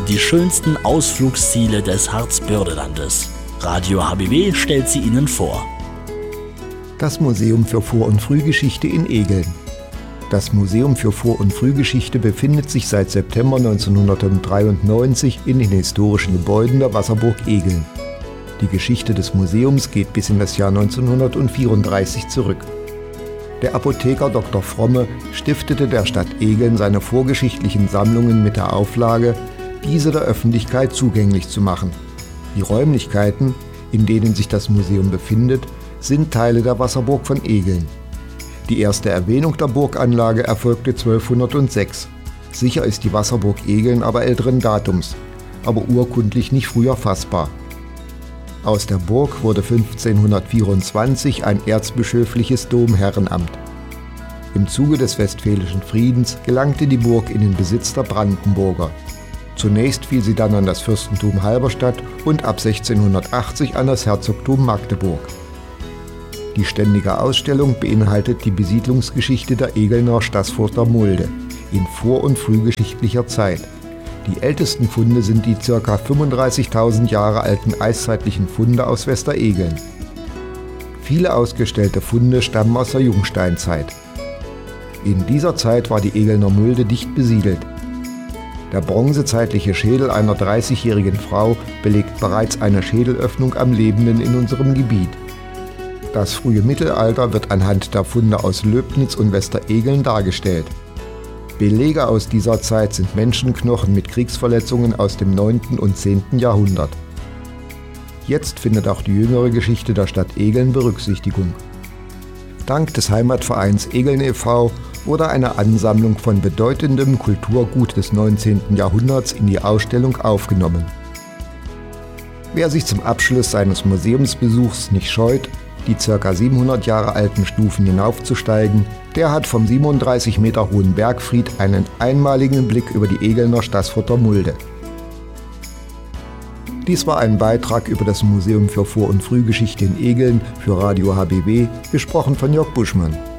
die schönsten Ausflugsziele des Harzbördelandes. Radio HBW stellt sie Ihnen vor. Das Museum für Vor- und Frühgeschichte in Egeln. Das Museum für Vor- und Frühgeschichte befindet sich seit September 1993 in den historischen Gebäuden der Wasserburg Egeln. Die Geschichte des Museums geht bis in das Jahr 1934 zurück. Der Apotheker Dr. Fromme stiftete der Stadt Egeln seine vorgeschichtlichen Sammlungen mit der Auflage, diese der Öffentlichkeit zugänglich zu machen. Die Räumlichkeiten, in denen sich das Museum befindet, sind Teile der Wasserburg von Egeln. Die erste Erwähnung der Burganlage erfolgte 1206. Sicher ist die Wasserburg Egeln aber älteren Datums, aber urkundlich nicht früher fassbar. Aus der Burg wurde 1524 ein erzbischöfliches Domherrenamt. Im Zuge des Westfälischen Friedens gelangte die Burg in den Besitz der Brandenburger. Zunächst fiel sie dann an das Fürstentum Halberstadt und ab 1680 an das Herzogtum Magdeburg. Die ständige Ausstellung beinhaltet die Besiedlungsgeschichte der Egelner Staßfurter Mulde in vor- und frühgeschichtlicher Zeit. Die ältesten Funde sind die ca. 35.000 Jahre alten eiszeitlichen Funde aus Westeregeln. Viele ausgestellte Funde stammen aus der Jungsteinzeit. In dieser Zeit war die Egelner Mulde dicht besiedelt. Der bronzezeitliche Schädel einer 30-jährigen Frau belegt bereits eine Schädelöffnung am Lebenden in unserem Gebiet. Das frühe Mittelalter wird anhand der Funde aus Löbnitz und Westeregeln dargestellt. Belege aus dieser Zeit sind Menschenknochen mit Kriegsverletzungen aus dem 9. und 10. Jahrhundert. Jetzt findet auch die jüngere Geschichte der Stadt Egeln Berücksichtigung. Dank des Heimatvereins Egeln e.V. wurde eine Ansammlung von bedeutendem Kulturgut des 19. Jahrhunderts in die Ausstellung aufgenommen. Wer sich zum Abschluss seines Museumsbesuchs nicht scheut, die ca. 700 Jahre alten Stufen hinaufzusteigen, der hat vom 37 Meter hohen Bergfried einen einmaligen Blick über die Egelner Staßfurter Mulde. Dies war ein Beitrag über das Museum für Vor- und Frühgeschichte in Egeln für Radio HBW, gesprochen von Jörg Buschmann.